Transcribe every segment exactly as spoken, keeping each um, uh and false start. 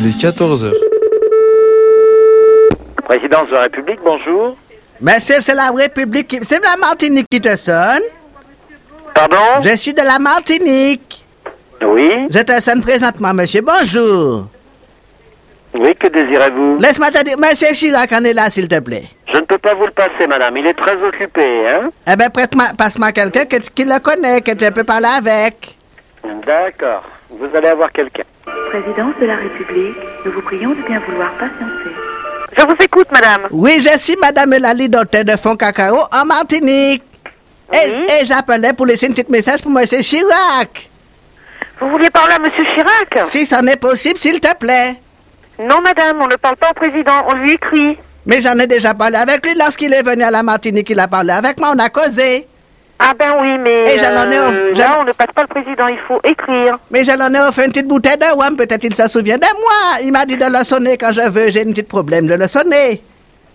Il est quatorze heures. Présidence de la République, bonjour. Mais c'est, c'est la République, qui... c'est la Martinique qui te sonne. Pardon? Je suis de la Martinique. Oui. Je te sonne présentement, monsieur. Bonjour. Oui, que désirez-vous? Laisse-moi te dire, monsieur Chirac en est là, s'il te plaît. Je ne peux pas vous le passer, madame. Il est très occupé, hein? Eh bien, prête-moi, passe-moi quelqu'un que, qui le connaît, que tu peux parler avec. D'accord. Vous allez avoir quelqu'un. Présidence de la République, nous vous prions de bien vouloir patienter. Je vous écoute, madame. Oui, je suis madame Eulalie Docteur de Fond Cacao en Martinique. Et, Oui. et j'appelais pour laisser un petit message pour monsieur Chirac. Vous vouliez parler à monsieur Chirac? Si ça n'est possible, s'il te plaît. Non, madame, on ne parle pas au président, on lui écrit. Mais j'en ai déjà parlé avec lui lorsqu'il est venu à la Martinique, il a parlé avec moi, on a causé. Ah ben oui, mais Et j'en ai euh, off- là, j'en- on ne passe pas le président, il faut écrire. Mais je l'en ai offert une petite bouteille de rhum, peut-être il se souvient de moi. Il m'a dit de le sonner quand je veux, j'ai un petit problème de le sonner.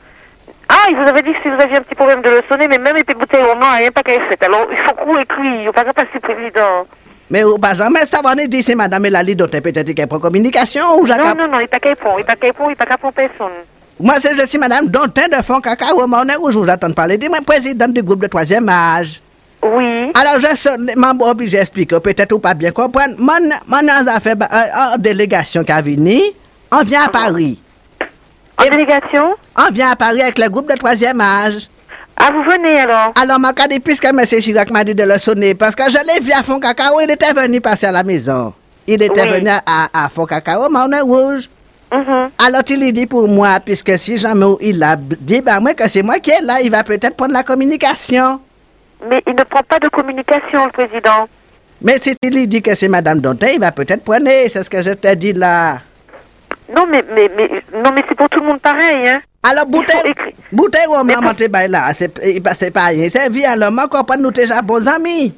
Ah, il vous avait dit que si vous aviez un petit problème de le sonner, mais même les petites bouteilles au moins, il n'y a pas qu'à être fait. Alors, il faut qu'on écrit, il ne faut pas passer le président. Mais au pas jamais ça va nous dire c'est madame Eulalie Docteur, peut-être qu'elle prend communication ou Non, j'accap... non, non, il n'est pas qu'à répondre, il n'est pas qu'à répondre, il n'est pas qu'à répondre personne. Moi, c'est je suis madame Docteur de Fond Cacao, mon est où je vous attends parler. Dis-moi, présidente du groupe de troisième âge. Oui. Alors, je sonne, m'en obligé d'expliquer, peut-être ou pas bien comprendre. Mon, mon a fait euh, en délégation qui a venu, on vient à Paris. En Et- délégation? On vient à Paris avec le groupe de troisième âge. Ah, vous venez alors? Alors, m'a dit, puisque M. Chirac m'a dit de le sonner, parce que je l'ai vu à Fond Cacao, il était venu passer à la maison. Il était Oui. venu à, à Fond Cacao, mon est rouge. Mhm. Alors, il lui dit pour moi, puisque si jamais il a dit, bah, moi, que c'est moi qui est là, il va peut-être prendre la communication. Mais il ne prend pas de communication, le président. Mais si il lui dit que c'est Madame Dantin, il va peut-être prendre, c'est ce que je t'ai dit là. Non, mais, mais, mais, non, mais c'est pour tout le monde pareil, hein. Alors, Il faut bouteille, écrire. bouteille, on Mais m'a pour- monté bah, là, c'est c'est pas rien, c'est vie, alors, moi, comprends, nous, déjà bons amis.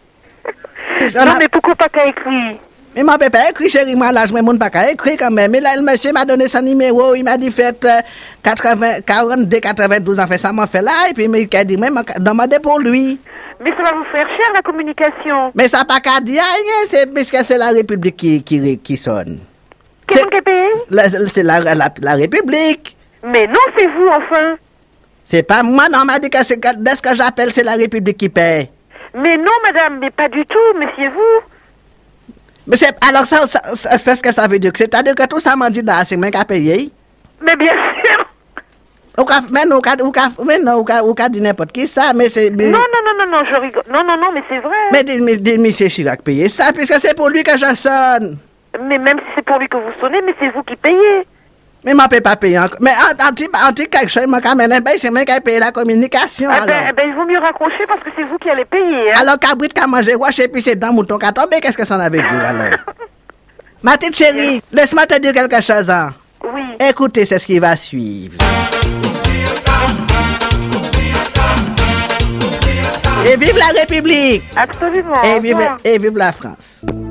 On Non, a- mais pourquoi pas qu'à écrire? Il m'a pas écrit, chérie, moi, là, je me montre pas qu'à écrire quand même. Mais là, le monsieur m'a donné son numéro, il m'a dit, faites euh, quatre-vingts, quarante-deux, quatre-vingt-douze, en fait, ça m'a fait là, et puis il m'a dit, même, demandez pour lui. Mais ça va vous faire cher, la communication. Mais ça n'a pas qu'à dire rien, c'est puisque c'est la République qui, qui, qui sonne. Qu'est-ce C'est qu'on paye? la, c'est la, la, la République. Mais non, c'est vous, enfin. C'est pas moi, non, on m'a dit que c'est, que- dès ce que j'appelle, c'est la République qui paie. Mais non, madame, mais pas du tout, méfiez-vous. Mais c'est, alors ça, ça, ça- c'est ce que ça veut dire. C'est-à-dire que tout ça m'a dit là, c'est moi qui a payé. Mais bien sûr. Ou qu'a- Mais non, ou qu'a- ou qu'a- mais non, ou qu'a- ou qu'a dit n'importe qui ça, mais c'est... mais- Non, non, non, non, non, je rigole. Non, non, non, mais c'est vrai. Mais dis- mais dis- mais c'est Chirac payer ça, puisque c'est pour lui que je sonne. Mais même si c'est pour lui que vous sonnez, mais c'est vous qui payez. Mais moi, je ne peux pas payer encore. Mais en en petit en petit quelque chose, moi, quand même, ben, c'est moi qui ai payé la communication. Ah alors, ben, eh ben, il vaut mieux raccrocher parce que c'est vous qui allez payer. Hein. alors Cabrit qui a mangé wash et puis c'est dans mouton qui a tombé, qu'est-ce que ça en avait dit alors? Ma petite chérie, laisse-moi te dire quelque chose. Hein. Oui. Écoutez, c'est ce qui va suivre. Et vive la République! Absolument. Et au vive, revoir. et vive la France!